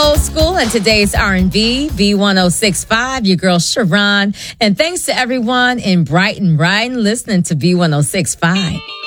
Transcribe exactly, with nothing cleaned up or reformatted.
Old School and today's R and B, B ten sixty-five, your girl Sharon. And thanks to everyone in Brighton, Brighton, listening to B ten sixty-five.